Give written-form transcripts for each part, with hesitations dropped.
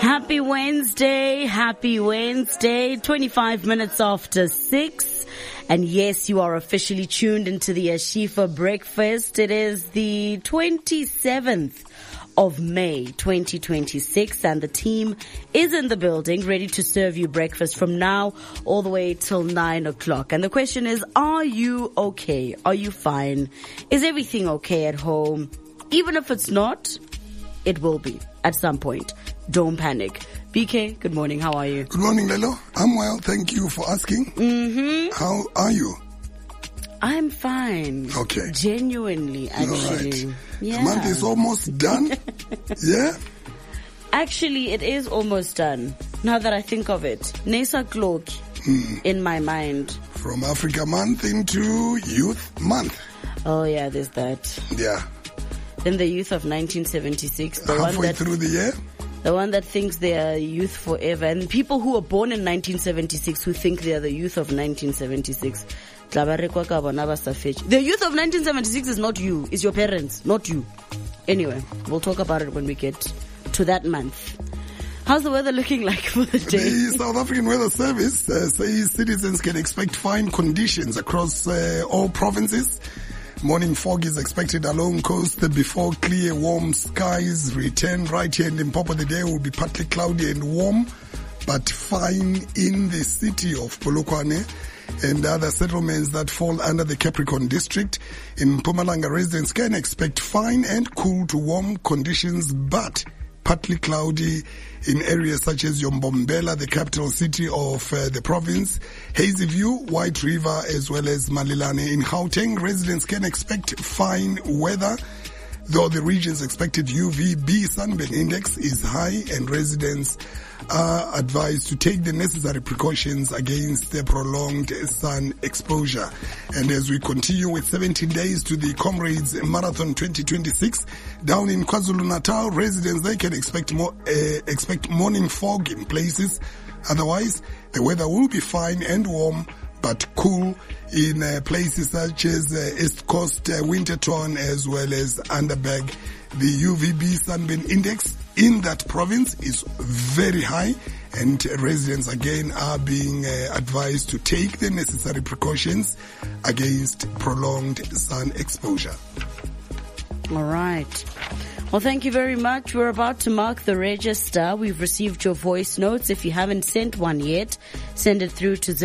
Happy Wednesday, 25 minutes after 6. And yes, you are officially tuned into the Ashifa Breakfast. It is the 27th of May 2026, and the team is in the building ready to serve you breakfast from now all the way till 9 o'clock. And the question is, are you okay? Are you fine? Is everything okay at home? Even if it's not, it will be at some point. Don't panic. BK, good morning. How are you? Good morning, Lelo. I'm well. Thank you for asking. How are you? I'm fine. Okay. Genuinely, actually. All right. Yeah. The month is almost done. Yeah? Actually, it is almost done. Now that I think of it. Nesa Cloak in my mind. From Africa Month into Youth Month. Oh, yeah, there's that. Yeah. Then the youth of 1976. Halfway through the year? The one that thinks they are youth forever. And people who were born in 1976 who think they are the youth of 1976. The youth of 1976 is not you. It's your parents, not you. Anyway, we'll talk about it when we get to that month. How's the weather looking like for the day? The South African Weather Service says citizens can expect fine conditions across all provinces. Morning fog is expected along coast before clear, warm skies return. Right here in Limpopo, the day will be partly cloudy and warm, but fine in the city of Polokwane and other settlements that fall under the Capricorn district. In Mpumalanga, residents can expect fine and cool to warm conditions, but partly cloudy in areas such as Yombombela, the capital city of the province, Hazy View, White River, as well as Malilane. In Gauteng, residents can expect fine weather, though the region's expected UVB sunburn index is high, and residents are advised to take the necessary precautions against the prolonged sun exposure. And as we continue with 17 days to the Comrades Marathon 2026, down in KwaZulu-Natal, residents, they can expect morning fog in places. Otherwise, the weather will be fine and warm, but cool in places such as East Coast, Winterton, as well as Underberg. The UVB sunburn index in that province is very high, and residents again are being advised to take the necessary precautions against prolonged sun exposure. All right. Well, thank you very much. We're about to mark the register. We've received your voice notes. If you haven't sent one yet, send it through to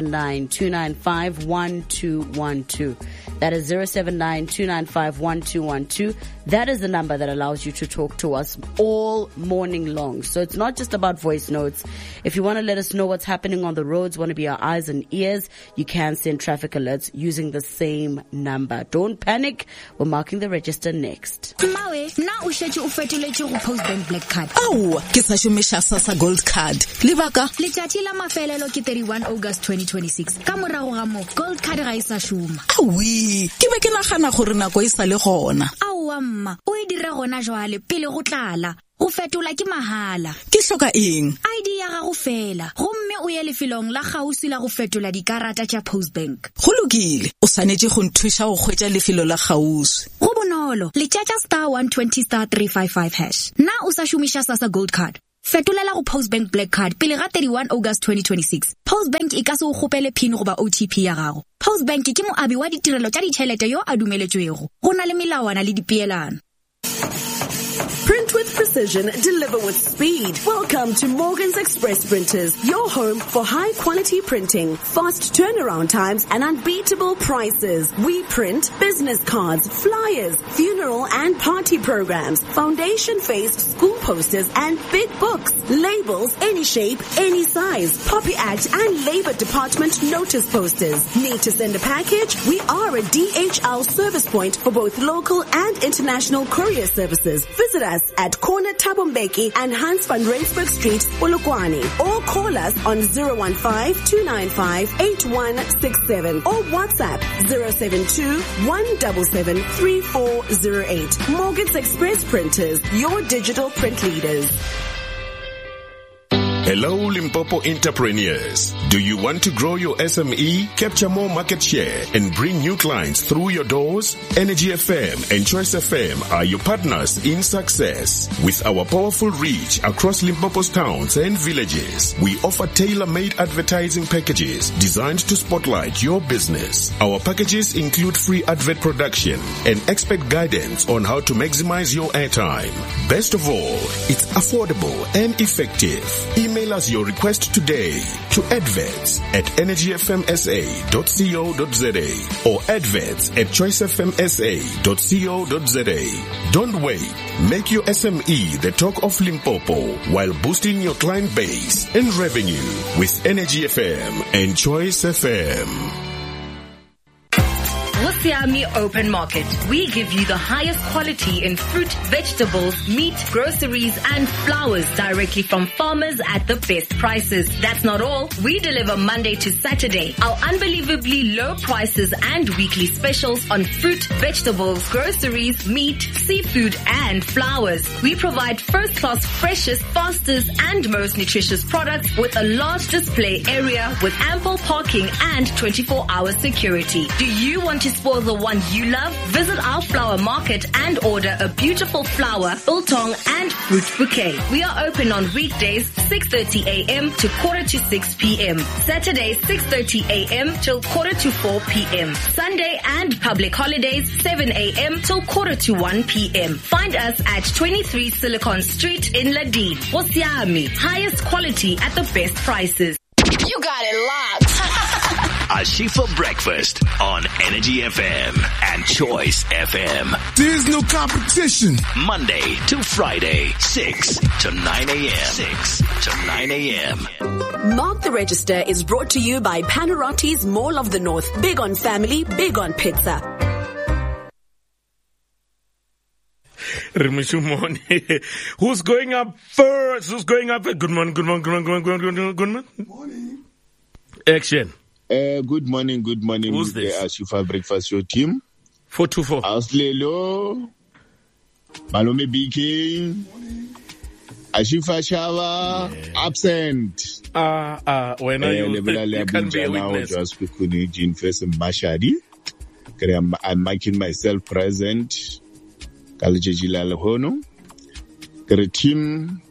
079-295-1212. That is 079-295-1212. That is the number that allows you to talk to us all morning long. So it's not just about voice notes. If you want to let us know what's happening on the roads, want to be our eyes and ears, you can send traffic alerts using the same number. Don't panic. We're marking the register next. O shetse o fetoletse go Postbank Black Card. Au, ke sa shumisha sasa Gold Card. Lebaka Letšatši la mafelelo ke 31 August 2026. Ka morago ga mo Gold Card ga e sa šoma. Aui, ke be ke nagana gore nako e sa le gona. Aowa mma, o e dire gona jwale pele go tlala. Go fetola ke mahala. Ke hloka eng? ID ya gago fela. Gomme o ye lefelong la gausi la go fetola dikarata tša Postbank. Go lokile, o sanetse go nthusha go hwetša lefelo la gausi. Go bonolo, le tšatša *120*355#. Na o sa šomiša sasa Gold Card, fetolela go Postbank Black Card pele ga 31 August 2026. Postbank e ka se go gopele PIN goba OTP ya gago. Postbank ke moabi wa ditirelo tša ditšhelete yo a dumeletswego. Go na le melawana le dipeelano. Print with precision, deliver with speed. Welcome to Morgan's Express Printers, your home for high quality printing, fast turnaround times, and unbeatable prices. We print business cards, flyers, funeral and party programs, foundation-faced school posters, and big books, labels, any shape, any size, Poppy Act and Labor Department notice posters. Need to send a package? We are a DHL service point for both local and international courier services. Visit us at Corner Tabombeki and Hans van Rensburg Street, Polokwane, or call us on 015-295-8167 or WhatsApp 072-177-3408. Morgan's Express Printers, your digital print leaders. Hello, Limpopo entrepreneurs. Do you want to grow your SME, capture more market share, and bring new clients through your doors? Energy FM and Choice FM are your partners in success. With our powerful reach across Limpopo's towns and villages, we offer tailor-made advertising packages designed to spotlight your business. Our packages include free advert production and expert guidance on how to maximize your airtime. Best of all, it's affordable and effective. Email us your request today to adverts@energyfmsa.co.za or adverts@choicefmsa.co.za. Don't wait. Make your SME the talk of Limpopo while boosting your client base and revenue with Energy FM and Choice FM. Wosiami Open Market. We give you the highest quality in fruit, vegetables, meat, groceries, and flowers directly from farmers at the best prices. That's not all. We deliver Monday to Saturday. Our unbelievably low prices and weekly specials on fruit, vegetables, groceries, meat, seafood, and flowers. We provide first-class, freshest, fastest, and most nutritious products with a large display area with ample parking and 24-hour security. Do you want to spoil the one you love? Visit our flower market and order a beautiful flower, biltong, and fruit bouquet. We are open on weekdays 6:30 a.m. to 5:45 p.m. Saturdays 6:30 a.m. till 4:45 p.m. Sunday and public holidays 7 a.m. till 1:45 p.m. Find us at 23 Silicon Street in Ladine. Wosiami, highest quality at the best prices. You got it locked. Ashifa Breakfast on Energy FM and Choice FM. There's no competition. Monday to Friday, 6 to 9 a.m. 6 to 9 a.m. Mark the Register is brought to you by Panarotti's Mall of the North. Big on family, big on pizza. Who's going up first? Who's going up? Good morning, good morning, good morning, good morning, good morning. Good morning. Action. Good morning. Who's this? Ashifa Breakfast Show team. 424. Auslelo. Malome BK. Ashifa Shava. Yeah. Absent. When are you can be a witness. I'm making myself present. Kalejila Lehono. The team.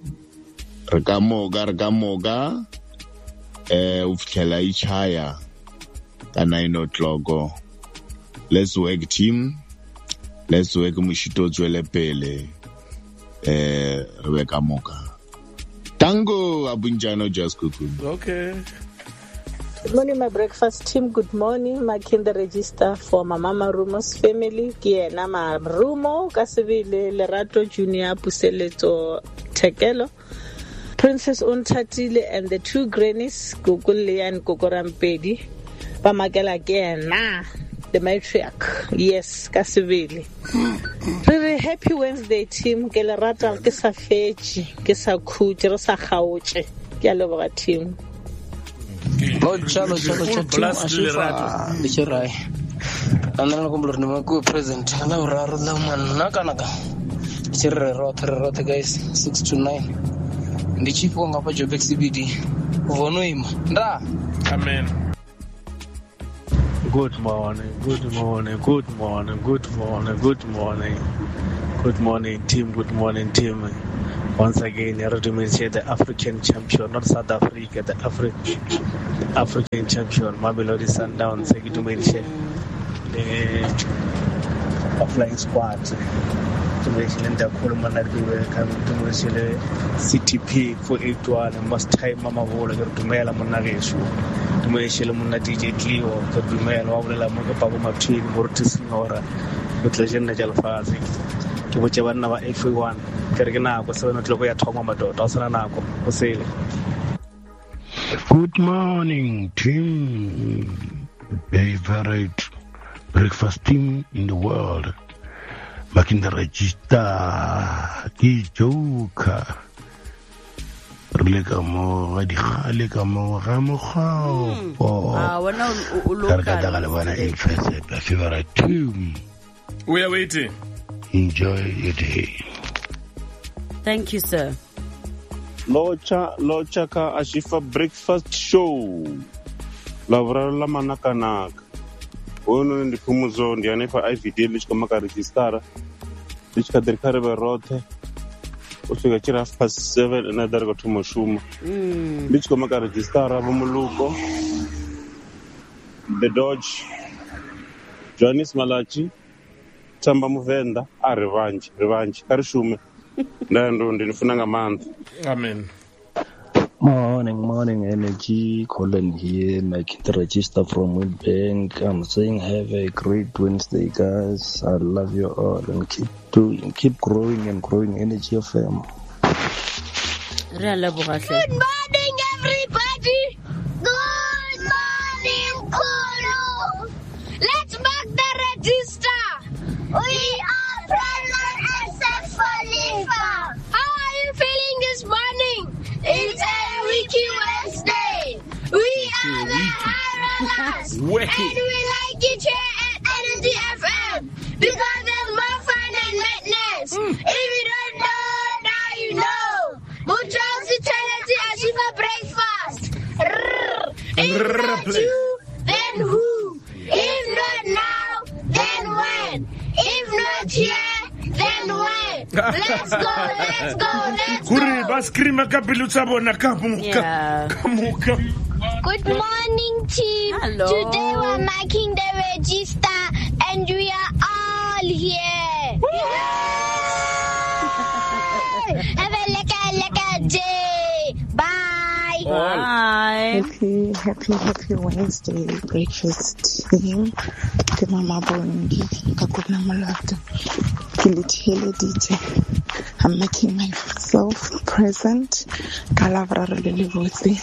Ragamoga. Ufkela ichaya. Ka 9 o'clock. Let's work team. Let's work mushito zwele pele. Rebecca Moka. Tango Abunjano just cooking. Okay. Good morning, my breakfast team. Good morning. Marking the register for my Mama Rumo's family. Kiena ma Rumo, Kasivile, Lerato Junior, Puseleto, Tekelo. Princess Untatile and the two grannies, Gugule and Gogorampedi. Pamagala Kiena, the matriarch. Yes, Kasivile. Really happy Wednesday, team. Kelerata, Kesa Fechi, Kesa Kuj, Rosa Hauche. Kialova team. Chalo Ashifa Bichirai. And then I'm going present. And I'm Naka. Chirre guys, 6 to 9. And the chief won't have a job CBD. Vonuim. Da. Amen. Good morning, team. Once again, Erodumis the African champion, not South Africa, the African champion, Mamelodi Sundowns, the flying squad. To mention the Coleman that we were coming to mention the CTP for 8-1 and must time Mama Vola to Mela Monareshu. To mention Muna DJ Clio, to Dumel, Wabla Moga Papa Martin, Mortis Nora, with Legend Jalfazi. To whichever number everyone, Kergana was not Loya Tomado, Dosanako, Osele. Good morning, team. Favorite breakfast team in the world. Back in the register, Kijoka. Relegamo, Radicamo, Ramoha. Favorite team. We are waiting. Enjoy your day. Thank you, sir. Locha ka Ashifa Breakfast Show. Lavra la manakanaka. Ono ndi phumuzo ndi anefa IVD lichikoma ka register. Lichika derikare berothe. Usika chira 7 na darga tumoshuma. Lichikoma ka register abumuluko. The Dodge. Johannes Malachi. Tamba Muvenda. Revanche. Karishume. Ndando ndinifuna ngamandla. Amen. Morning, energy. Colin here, making the register from Windbank. I'm saying have a great Wednesday, guys. I love you all and keep growing Energy FM. Good morning, everybody. Good morning, Kulu. Let's mark the register. We are present and successfully found. How are you feeling this morning? It's a Wiki Wednesday. We are the Irelanders. And we like it here at Energy FM because there's more fun and madness. If you don't know, now you know. Muchos eternity Ashifa breakfast. If not you, then who? If not now, then when? If not here, then when? Let's go. Kuri baskrima kapilucha bona kamuka. Good morning, team. Hello. Today we're marking the register and we are all here. Have a lekker day. Bye. Happy Wednesday breakfast team. Ke mama Bongi ka kona molata. I'm making myself present. Kalavra le botse.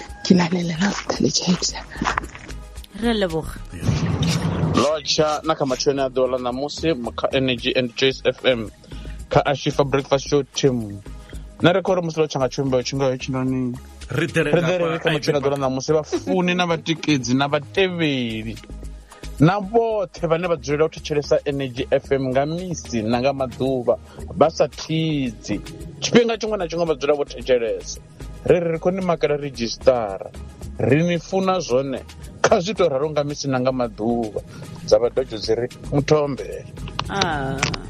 Locha nakamachona dola na musi maka Energy and Joyce FM ka Ashifa Breakfast Show team. Na rekora musilo changa chumba chinoni. Ridere kamachona dola na musi bafuni na batikidzi na bateveli. Na vothe vane va dzulela u thetshelesa Energy FM nga misi na nga maḓuvha basa tidzi tshifhinga tshiṅwe na tshiṅwe vha dzula vho thetshelesa ri khou ni makela registara ri ni funa zwone kha zwi tou ralo nga misi na nga maḓuvha dza vhadodzo dzi ri muthombe.